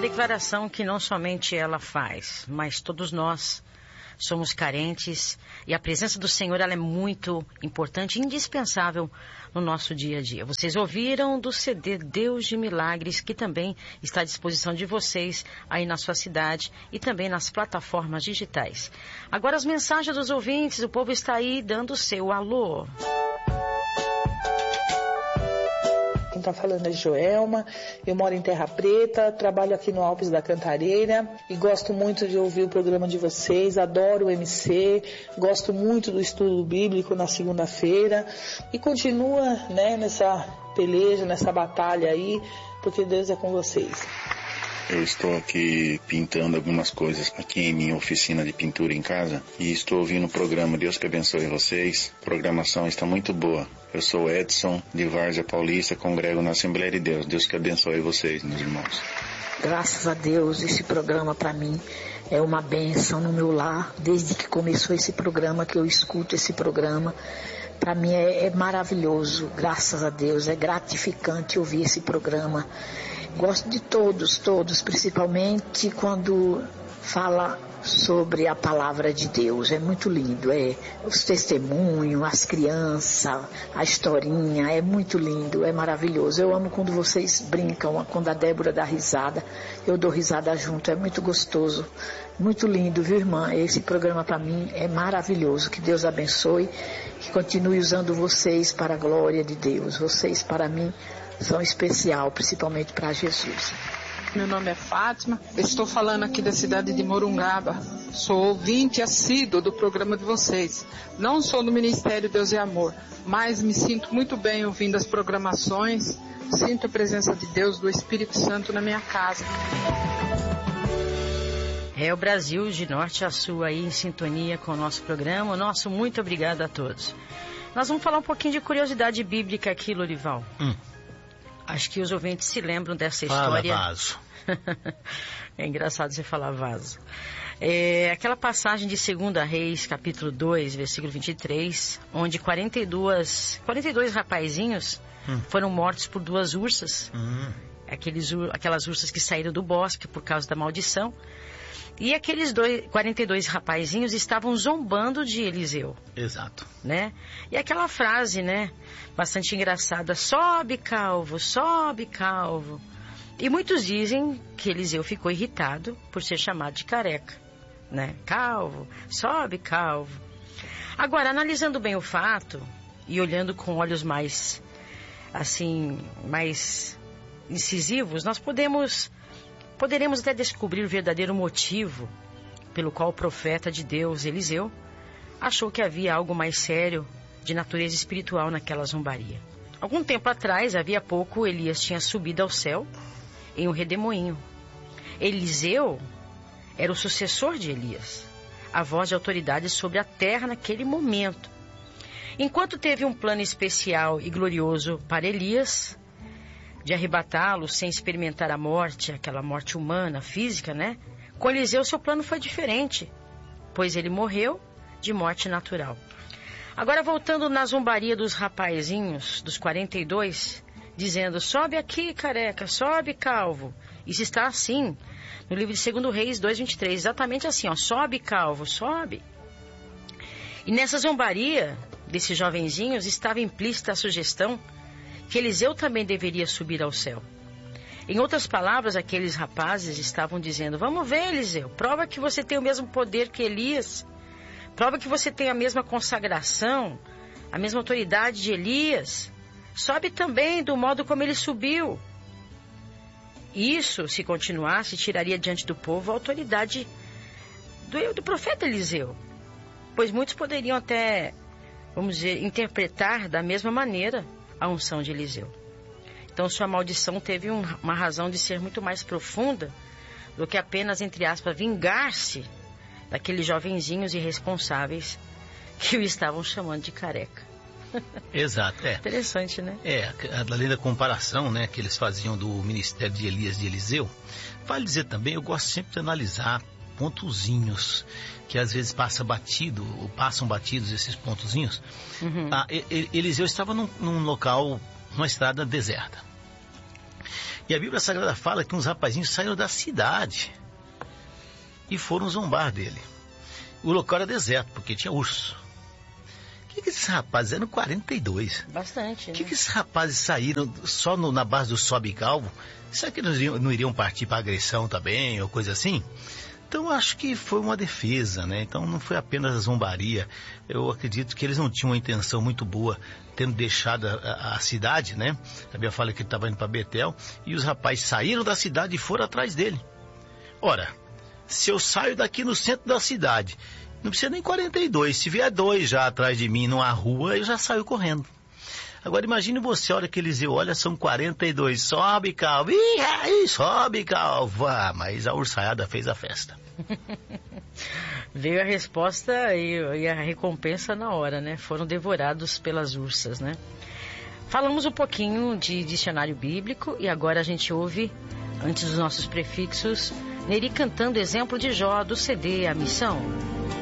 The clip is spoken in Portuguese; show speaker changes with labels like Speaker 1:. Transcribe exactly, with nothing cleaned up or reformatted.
Speaker 1: declaração que não somente ela faz, mas todos nós somos carentes e a presença do Senhor ela é muito importante e indispensável no nosso dia a dia. Vocês ouviram do C D Deus de Milagres, que também está à disposição de vocês aí na sua cidade e também nas plataformas digitais. Agora as mensagens dos ouvintes, o povo está aí dando o seu alô.
Speaker 2: Quem está falando é Joelma, eu moro em Terra Preta, trabalho aqui no Alpes da Cantareira e gosto muito de ouvir o programa de vocês, adoro o M C, gosto muito do estudo bíblico na segunda-feira e continua, né, nessa peleja, nessa batalha aí, porque Deus é com vocês.
Speaker 3: Eu estou aqui pintando algumas coisas aqui em minha oficina de pintura em casa e estou ouvindo o programa. Deus que abençoe vocês. A programação está muito boa. Eu sou Edson, de Várzea Paulista, congrego na Assembleia de Deus. Deus que abençoe vocês, meus irmãos.
Speaker 4: Graças a Deus, esse programa para mim é uma bênção no meu lar. Desde que começou esse programa, que eu escuto esse programa, para mim é, é maravilhoso. Graças a Deus, é gratificante ouvir esse programa. Gosto de todos, todos, principalmente quando fala sobre a palavra de Deus. É muito lindo, é os testemunhos, as crianças, a historinha, é muito lindo, é maravilhoso. Eu amo quando vocês brincam, quando a Débora dá risada, eu dou risada junto, é muito gostoso, muito lindo, viu, irmã? Esse programa para mim é maravilhoso. Que Deus abençoe, que continue usando vocês para a glória de Deus. Vocês, para mim, são especial, principalmente para Jesus.
Speaker 5: Meu nome é Fátima, estou falando aqui da cidade de Morungaba. Sou ouvinte assíduo do programa de vocês. Não sou do Ministério Deus e Amor, mas me sinto muito bem ouvindo as programações. Sinto a presença de Deus, do Espírito Santo na minha casa.
Speaker 1: É o Brasil de norte a sul aí em sintonia com o nosso programa. Nosso muito obrigado a todos. Nós vamos falar um pouquinho de curiosidade bíblica aqui, Lorival. Hum. Acho que os ouvintes se lembram dessa
Speaker 6: Fala,
Speaker 1: história.
Speaker 6: vaso.
Speaker 1: É engraçado você falar vaso. É aquela passagem de Segunda Reis, capítulo dois, versículo vinte e três, onde quarenta e dois, quarenta e dois rapazinhos hum. foram mortos por duas ursas. Hum. Aqueles, aquelas ursas que saíram do bosque por causa da maldição. E aqueles dois, quarenta e dois rapazinhos estavam zombando de Eliseu.
Speaker 6: Exato.
Speaker 1: Né? E aquela frase, né, bastante engraçada: sobe, calvo, sobe, calvo. E muitos dizem que Eliseu ficou irritado por ser chamado de careca, né? Calvo, sobe, calvo. Agora, analisando bem o fato e olhando com olhos mais, assim, mais incisivos, nós podemos... Poderemos até descobrir o verdadeiro motivo pelo qual o profeta de Deus, Eliseu, achou que havia algo mais sério de natureza espiritual naquela zombaria. Algum tempo atrás, havia pouco, Elias tinha subido ao céu em um redemoinho. Eliseu era o sucessor de Elias, a voz de autoridade sobre a terra naquele momento. Enquanto teve um plano especial e glorioso para Elias, de arrebatá-lo sem experimentar a morte, aquela morte humana, física, né? Com Eliseu, seu plano foi diferente, pois ele morreu de morte natural. Agora, voltando na zombaria dos rapazinhos, dos quarenta e dois, dizendo: sobe aqui, careca, sobe, calvo. Isso está assim, no livro de Segundo Reis dois, vinte e três, exatamente assim, ó, sobe, calvo, sobe. E nessa zombaria desses jovenzinhos estava implícita a sugestão que Eliseu também deveria subir ao céu. Em outras palavras, aqueles rapazes estavam dizendo: vamos ver, Eliseu, prova que você tem o mesmo poder que Elias, prova que você tem a mesma consagração, a mesma autoridade de Elias, sobe também do modo como ele subiu. Isso, se continuasse, tiraria diante do povo a autoridade do, do profeta Eliseu, pois muitos poderiam até, vamos dizer, interpretar da mesma maneira a unção de Eliseu. Então sua maldição teve um, uma razão de ser muito mais profunda do que apenas, entre aspas, vingar-se daqueles jovenzinhos irresponsáveis que o estavam chamando de careca.
Speaker 6: Exato, é.
Speaker 1: Interessante, né?
Speaker 6: É, além da comparação, né, que eles faziam do ministério de Elias e de Eliseu, vale dizer também, eu gosto sempre de analisar pontozinhos que às vezes passa batido, ou passam batidos esses pontozinhos. Uhum. Ah, Eliseu estava num, num local, numa estrada deserta. E a Bíblia Sagrada fala que uns rapazinhos saíram da cidade e foram zombar dele. O local era deserto, porque tinha urso. O que, que esses rapazes eram? quarenta e dois.
Speaker 1: Bastante, né?
Speaker 6: O que, que esses rapazes saíram só no, na base do sobe e calvo? Será que eles não iriam, não iriam partir para agressão também, ou coisa assim? Então, acho que foi uma defesa, né? Então, não foi apenas a zombaria. Eu acredito que eles não tinham uma intenção muito boa, tendo deixado a, a, a cidade, né? A Bíblia fala que ele estava indo para Betel, e os rapazes saíram da cidade e foram atrás dele. Ora, se eu saio daqui no centro da cidade, não precisa nem quarenta e dois, se vier dois já atrás de mim numa rua, eu já saio correndo. Agora imagine você, a hora que Eliseu olha, são quarenta e dois, sobe calvo, ih, aí, sobe calvo, ah, mas a ursaiada fez a festa.
Speaker 1: Veio a resposta e, e a recompensa na hora, né? Foram devorados pelas ursas, né? Falamos um pouquinho de dicionário bíblico e agora a gente ouve, antes dos nossos prefixos, Neri cantando exemplo de Jó do C D A Missão.